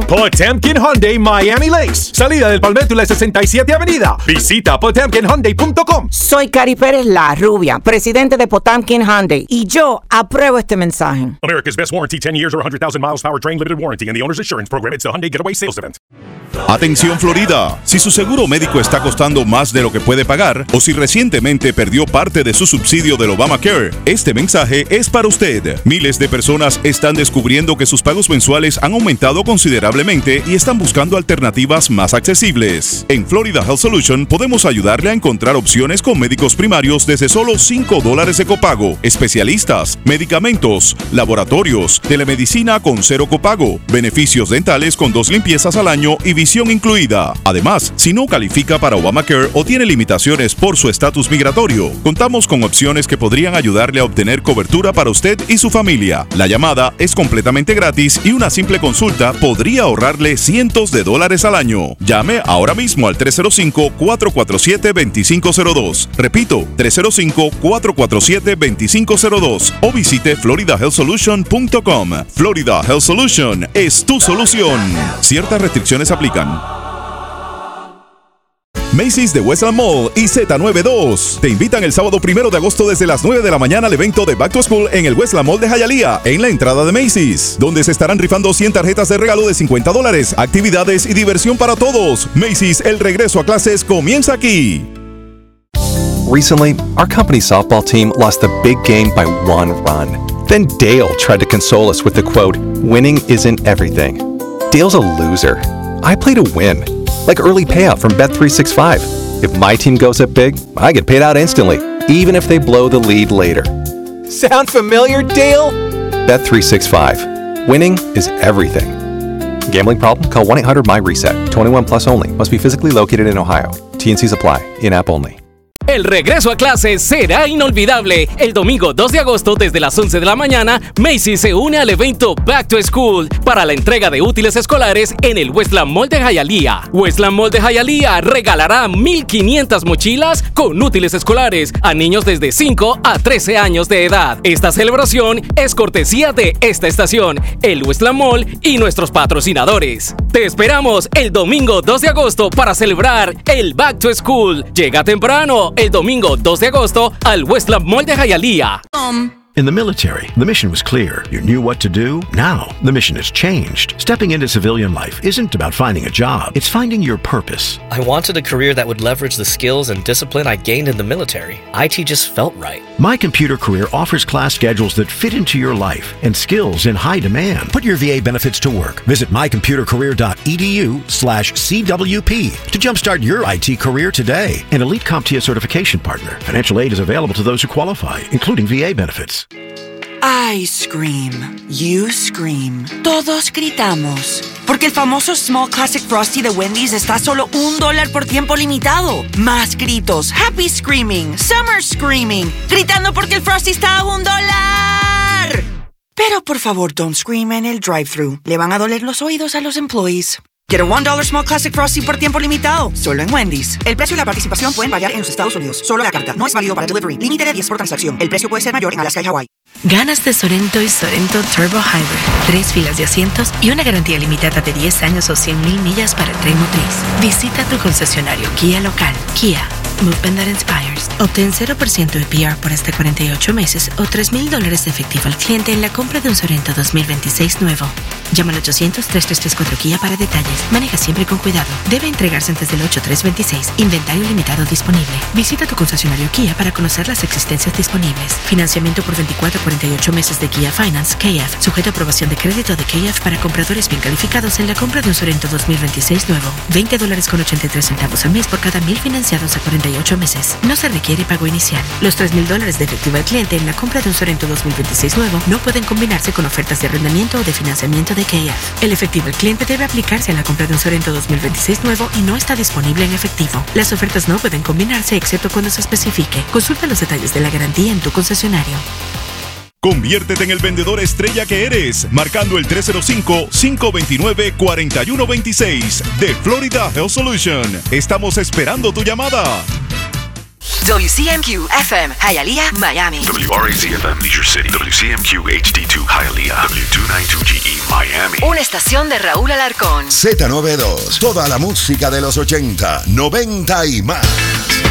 Potemkin Hyundai Miami Lakes. Salida del Palmetto y la 67 Avenida. Visita potemkinhyundai.com. Soy Cari Pérez, la rubia, presidente de Potemkin Hyundai. Y yo apruebo este mensaje. America's best warranty, 10 years or 100,000 miles powertrain limited warranty and the owner's assurance program. It's the Hyundai Getaway Sales Event. Atención Florida, si su seguro médico está costando más de lo que puede pagar o si recientemente perdió parte de su subsidio del Obamacare, este mensaje es para usted. Miles de personas están descubriendo que sus pagos mensuales han aumentado considerablemente y están buscando alternativas más accesibles. En Florida Health Solution podemos ayudarle a encontrar opciones con médicos primarios desde solo $5 de copago, especialistas, medicamentos, laboratorios, telemedicina con 0 copago, beneficios dentales con 2 limpiezas al año y visión incluida. Además, si no califica para Obamacare o tiene limitaciones por su estatus migratorio, contamos con opciones que podrían ayudarle a obtener cobertura para usted y su familia. La llamada es completamente gratis y una simple consulta podría ahorrarle cientos de dólares al año. Llame ahora mismo al 305-447-2502. Repito, 305-447-2502 o visite floridahealthsolution.com. Florida Health Solution es tu solución. Ciertas restricciones aplican. Macy's de Westland Mall y Z92 te invitan el sábado 1 de agosto desde las 9 de la mañana al evento de Back to School en el Westland Mall de Hialeah, en la entrada de Macy's, donde se estarán rifando 100 tarjetas de regalo de $50, actividades y diversión para todos. Macy's, el regreso a clases comienza aquí. Recently, our company's softball team lost the big game by 1 run. Then Dale tried to console us with the quote, "Winning isn't everything." Dale's a loser. I play to win. Like early payout from Bet365. If my team goes up big, I get paid out instantly, even if they blow the lead later. Sound familiar, Dale? Bet365. Winning is everything. Gambling problem? Call 1-800-MY-RESET. 21 plus only. Must be physically located in Ohio. T&Cs apply. In-app only. El regreso a clases será inolvidable. El domingo 2 de agosto desde las 11 de la mañana, Macy's se une al evento Back to School para la entrega de útiles escolares en el Westland Mall de Hialeah. Westland Mall de Hialeah regalará 1,500 mochilas con útiles escolares a niños desde 5 a 13 años de edad. Esta celebración es cortesía de esta estación, el Westland Mall y nuestros patrocinadores. Te esperamos el domingo 2 de agosto para celebrar el Back to School. Llega temprano el domingo 2 de agosto al Westland Mall de Hialeah. In the military, the mission was clear. You knew what to do. Now, the mission has changed. Stepping into civilian life isn't about finding a job. It's finding your purpose. I wanted a career that would leverage the skills and discipline I gained in the military. IT just felt right. My Computer Career offers class schedules that fit into your life and skills in high demand. Put your VA benefits to work. Visit mycomputercareer.edu/CWP to jumpstart your IT career today. An elite CompTIA certification partner. Financial aid is available to those who qualify, including VA benefits. I scream. You scream. Todos gritamos. Porque el famoso Small Classic Frosty de Wendy's está a solo $1 por tiempo limitado. Más gritos. Happy screaming. Summer screaming. Gritando porque el Frosty está a $1. Pero por favor, don't scream en el drive-thru. Le van a doler los oídos a los employees. Get a $1 Small Classic Frosty por tiempo limitado. Solo en Wendy's. El precio y la participación pueden variar en los Estados Unidos. Solo la carta. No es válido para delivery. Límite de 10 por transacción. El precio puede ser mayor en Alaska y Hawái. Ganas de Sorento y Sorento Turbo Hybrid. 3 filas de asientos y una garantía limitada de 10 años o 100,000 millas para el tren motriz. Visita tu concesionario Kia local. Kia. Movement that inspires. Obtén 0% APR por hasta 48 meses o $3,000 de efectivo al cliente en la compra de un Sorento 2026 nuevo. Llama al 800-3334 para detalles. Maneja siempre con cuidado. Debe entregarse antes del 8/3/26. Inventario limitado disponible. Visita tu concesionario Kia para conocer las existencias disponibles. Financiamiento por 24-48 meses de Kia Finance, KF. Sujeto a aprobación de crédito de KF para compradores bien calificados en la compra de un Sorento 2026 nuevo. $20.83 al mes por cada 1,000 financiados a 48 meses. No se requiere pago inicial. Los $3,000 de efectivo al cliente en la compra de un Sorento 2026 nuevo no pueden combinarse con ofertas de arrendamiento o de financiamiento de KF. El efectivo al cliente debe aplicarse a la compra de un Sorento 2026 nuevo y no está disponible en efectivo. Las ofertas no pueden combinarse excepto cuando se especifique. Consulta los detalles de la garantía en tu concesionario. Conviértete en el vendedor estrella que eres, marcando el 305-529-4126 de Florida Health Solution. Estamos esperando tu llamada. WCMQ FM, Hialeah, Miami. WRAC-FM, Leisure City. WCMQ HD2, Hialeah. W292GE, Miami. Una estación de Raúl Alarcón. Z92, toda la música de los 80, 90 y más.